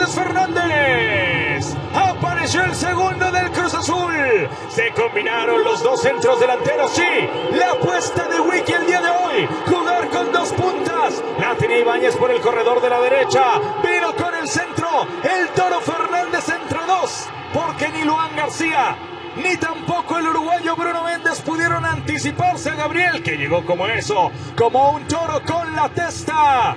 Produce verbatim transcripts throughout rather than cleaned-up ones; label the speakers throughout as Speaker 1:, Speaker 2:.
Speaker 1: Lucas Fernández. Apareció el segundo del Cruz Azul. Se combinaron los dos centros delanteros. Sí, la apuesta de Wiki el día de hoy. Jugar con dos puntas. La tenía Ibáñez por el corredor de la derecha. Vino con el centro. El Toro Fernández entre dos. Porque ni Luan García ni tampoco el uruguayo Bruno Méndez pudieron anticiparse a Gabriel, que llegó como eso, como un toro con la testa.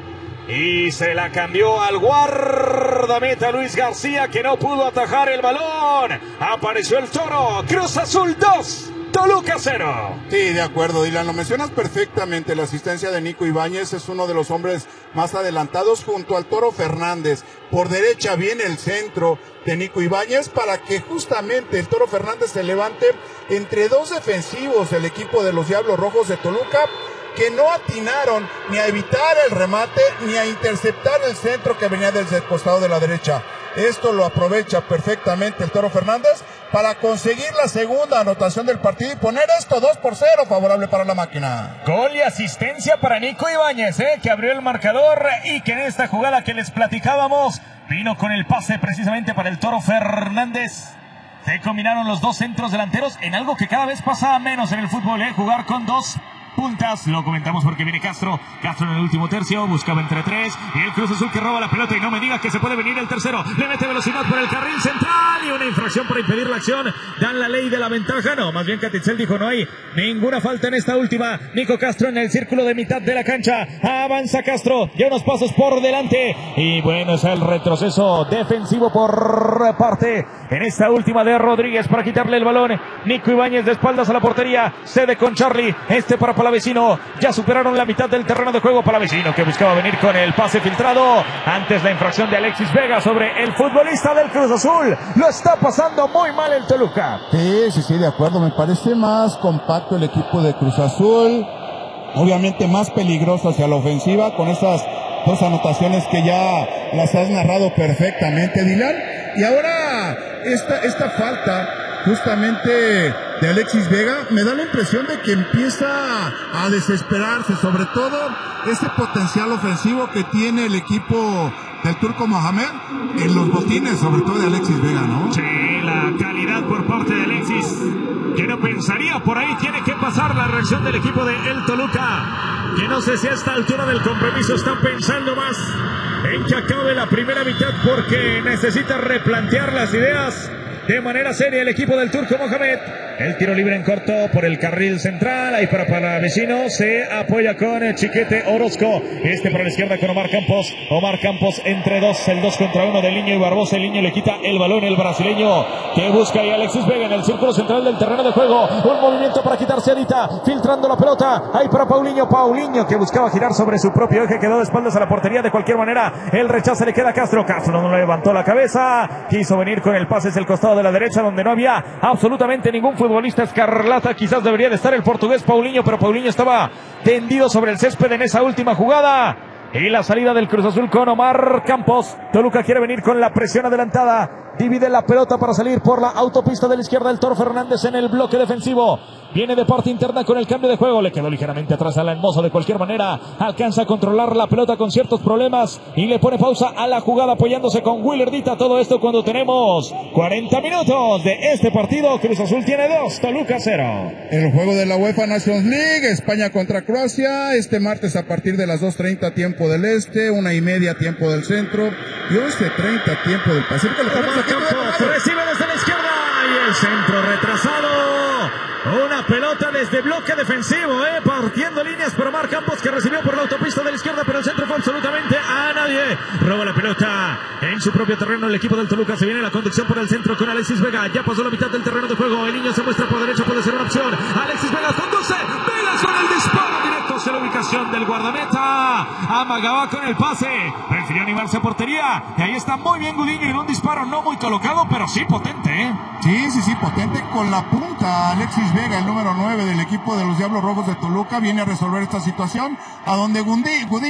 Speaker 1: Y se la cambió al guardameta Luis García, que no pudo atajar el balón. Apareció el Toro. Cruz Azul dos, Toluca cero.
Speaker 2: Sí, de acuerdo, Dylan, lo mencionas perfectamente. La asistencia de Nico Ibáñez es uno de los hombres más adelantados junto al Toro Fernández. Por derecha viene el centro de Nico Ibáñez para que justamente el Toro Fernández se levante entre dos defensivos del equipo de los Diablos Rojos de Toluca, que no atinaron ni a evitar el remate ni a interceptar el centro que venía desde el costado de la derecha. Esto lo aprovecha perfectamente el Toro Fernández para conseguir la segunda anotación del partido y poner esto dos por cero favorable para la máquina.
Speaker 1: Gol y asistencia para Nico Ibáñez, eh, que abrió el marcador y que en esta jugada que les platicábamos vino con el pase precisamente para el Toro Fernández. Se combinaron los dos centros delanteros en algo que cada vez pasa menos en el fútbol, eh, jugar con dos puntas. Lo comentamos porque viene Castro. Castro en el último tercio buscaba entre tres. Y el Cruz Azul que roba la pelota. Y no me diga que se puede venir el tercero. Le mete velocidad por el carril central. Y una infracción para impedir la acción. Dan la ley de la ventaja. No, más bien Catitzel dijo no hay ninguna falta en esta última. Nico Castro en el círculo de mitad de la cancha. Avanza Castro. Ya unos pasos por delante. Y bueno, es el retroceso defensivo por parte en esta última de Rodríguez para quitarle el balón. Nico Ibáñez de espaldas a la portería. Cede con Charlie. Este para Palavecino. Ya superaron la mitad del terreno de juego. Palavecino que buscaba venir con el pase filtrado. Antes la infracción de Alexis Vega sobre el futbolista del Cruz Azul. Lo está pasando muy mal el Toluca.
Speaker 2: Sí, sí, sí, de acuerdo. Me parece más compacto el equipo de Cruz Azul. Obviamente más peligroso hacia la ofensiva con esas dos anotaciones que ya las has narrado perfectamente, Dylan. Y ahora esta, esta falta justamente de Alexis Vega me da la impresión de que empieza a desesperarse, sobre todo ese potencial ofensivo que tiene el equipo del Turco Mohamed en los botines, sobre todo de Alexis Vega, ¿no?
Speaker 1: Sí, la calidad por parte de Alexis, que no pensaría por ahí tiene que pasar la reacción del equipo de el Toluca, que no sé si a esta altura del compromiso están pensando más en que acabe la primera mitad porque necesita replantear las ideas de manera seria el equipo del Turco Mohamed. El tiro libre en corto por el carril central. Ahí para Palavecino. Se apoya con el Chiquete Orozco. Este para la izquierda con Omar Campos. Omar Campos entre dos. El dos contra uno de Liño y Barbosa. El Liño le quita el balón. El brasileño que busca ahí Alexis Vega en el círculo central del terreno de juego. Un movimiento para quitarse Adita. Filtrando la pelota. Ahí para Paulinho. Paulinho que buscaba girar sobre su propio eje. Quedó de espaldas a la portería. De cualquier manera el rechazo le queda a Castro. Castro no le levantó la cabeza. Quiso venir con el pase hacia el costado de la derecha donde no había absolutamente ningún futbolista escarlata. Quizás debería de estar el portugués Paulinho, pero Paulinho estaba tendido sobre el césped en esa última jugada. Y la salida del Cruz Azul con Omar Campos. Toluca quiere venir con la presión adelantada. Divide la pelota para salir por la autopista de la izquierda el Toro Fernández en el bloque defensivo. Viene de parte interna con el cambio de juego. Le quedó ligeramente atrás a Alan Mozo. De cualquier manera alcanza a controlar la pelota con ciertos problemas y le pone pausa a la jugada apoyándose con Willardita. Todo esto cuando tenemos cuarenta minutos de este partido. Cruz Azul tiene dos, Toluca cero.
Speaker 2: El juego de la UEFA Nations League, España contra Croacia, este martes a partir de las dos treinta tiempo del este, una y media tiempo del centro y once treinta tiempo del Pacífico.
Speaker 1: Recibe desde la izquierda y el centro retrasado. Una pelota desde bloque defensivo, eh, partiendo líneas por Omar Campos, que recibió por la autopista de la izquierda, pero el centro fue absolutamente a nadie. Roba la pelota en su propio terreno el equipo del Toluca. Se viene la conducción por el centro con Alexis Vega. Ya pasó la mitad del terreno de juego. El niño se muestra por derecha, puede ser una opción. Alexis Vega conduce. Vega con el disparo directo hacia la ubicación del guardameta. Amagaba con el pase. Prefirió animarse a portería. Y ahí está muy bien Gudiño en un disparo no muy colocado, pero sí potente, ¿eh?
Speaker 2: Sí, sí, sí, potente con la punta. Alexis Vega, el número nueve del equipo de los Diablos Rojos de Toluca, viene a resolver esta situación, a donde Gudiño